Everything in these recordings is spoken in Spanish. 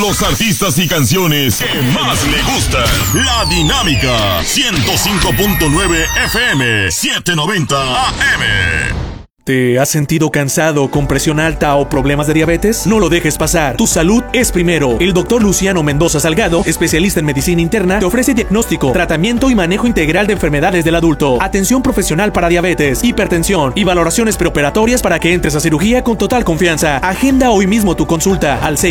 los artistas y canciones que más le gustan. La Dinámica 105.9 FM 790 AM. ¿Te has sentido cansado, con presión alta o problemas de diabetes? No lo dejes pasar. Tu salud es primero. El Dr. Luciano Mendoza Salgado, especialista en medicina interna, te ofrece diagnóstico, tratamiento y manejo integral de enfermedades del adulto, atención profesional para diabetes, hipertensión y valoraciones preoperatorias para que entres a cirugía con total confianza. Agenda hoy mismo tu consulta al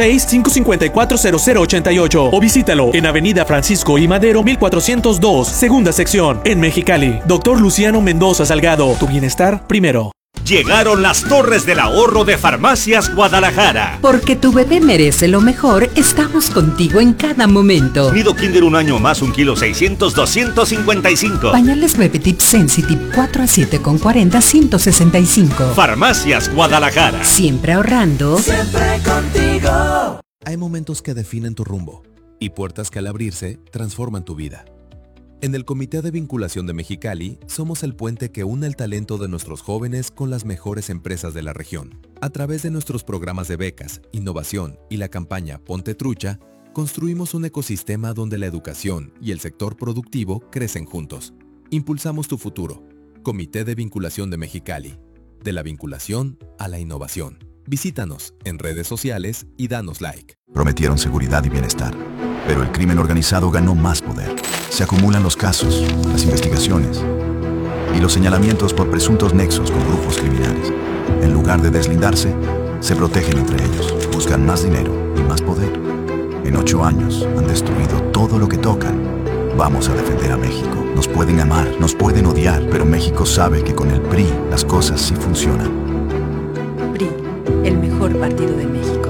686-554-0088 o visítalo en Avenida Francisco I. Madero 1402, segunda sección, en Mexicali. Dr. Luciano Mendoza Salgado, tu bienestar primero. Llegaron las torres del ahorro de Farmacias Guadalajara. Porque tu bebé merece lo mejor, estamos contigo en cada momento. Nido Kinder un año más, 1 kilo 600, 255. Pañales Bebé Tip Sensitive 4 a 7 con 40, 165. Farmacias Guadalajara. Siempre ahorrando. Siempre contigo. Hay momentos que definen tu rumbo y puertas que al abrirse transforman tu vida. En el Comité de Vinculación de Mexicali, somos el puente que une el talento de nuestros jóvenes con las mejores empresas de la región. A través de nuestros programas de becas, innovación y la campaña Ponte Trucha, construimos un ecosistema donde la educación y el sector productivo crecen juntos. Impulsamos tu futuro. Comité de Vinculación de Mexicali. De la vinculación a la innovación. Visítanos en redes sociales y danos like. Prometieron seguridad y bienestar, pero el crimen organizado ganó más poder. Se acumulan los casos, las investigaciones y los señalamientos por presuntos nexos con grupos criminales. En lugar de deslindarse, se protegen entre ellos, buscan más dinero y más poder. En 8 años han destruido todo lo que tocan. Vamos a defender a México. Nos pueden amar, nos pueden odiar, pero México sabe que con el PRI las cosas sí funcionan. PRI, el mejor partido de México.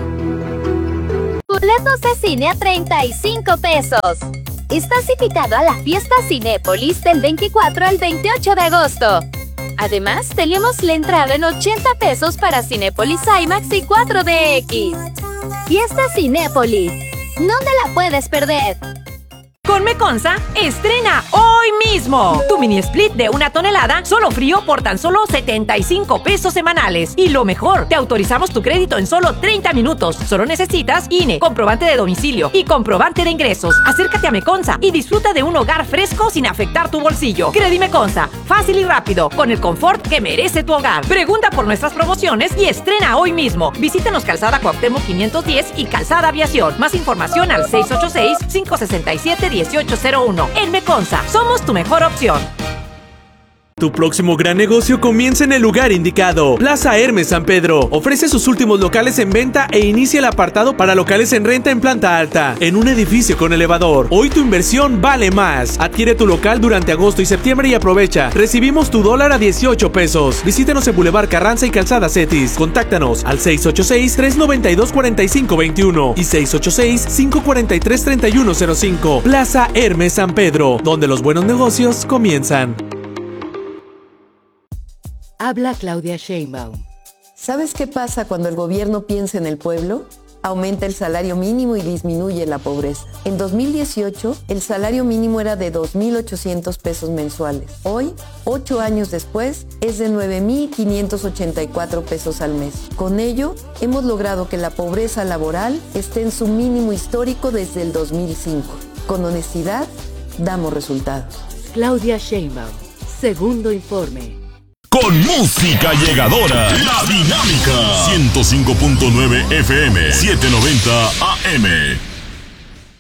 Boletos de cine a 35 pesos. Estás invitado a la fiesta Cinépolis del 24 al 28 de agosto. Además, tenemos la entrada en 80 pesos para Cinépolis IMAX y 4DX. Fiesta Cinépolis. No te la puedes perder. Con Meconza, estrena hoy mismo tu mini split de 1 tonelada, solo frío por tan solo 75 pesos semanales. Y lo mejor, te autorizamos tu crédito en solo 30 minutos. Solo necesitas INE, comprobante de domicilio y comprobante de ingresos. Acércate a Meconza y disfruta de un hogar fresco sin afectar tu bolsillo. Credi Meconza, fácil y rápido, con el confort que merece tu hogar. Pregunta por nuestras promociones y estrena hoy mismo. Visítanos Calzada Cuauhtémoc 510 y Calzada Aviación. Más información al 686-567-1801. En Meconza, somos tu mejor opción. Tu próximo gran negocio comienza en el lugar indicado. Plaza Hermes San Pedro ofrece sus últimos locales en venta e inicia el apartado para locales en renta en planta alta, en un edificio con elevador. Hoy tu inversión vale más. Adquiere tu local durante agosto y septiembre y aprovecha. Recibimos tu dólar a 18 pesos. Visítanos en Boulevard Carranza y Calzada Cetis. Contáctanos al 686-392-4521 y 686-543-3105. Plaza Hermes San Pedro, donde los buenos negocios comienzan. Habla Claudia Sheinbaum. ¿Sabes qué pasa cuando el gobierno piensa en el pueblo? Aumenta el salario mínimo y disminuye la pobreza. En 2018, el salario mínimo era de 2,800 pesos mensuales. Hoy, 8 años después, es de 9,584 pesos al mes. Con ello, hemos logrado que la pobreza laboral esté en su mínimo histórico desde el 2005. Con honestidad, damos resultados. Claudia Sheinbaum, segundo informe. Con música llegadora, La Dinámica 105.9 FM 790 AM.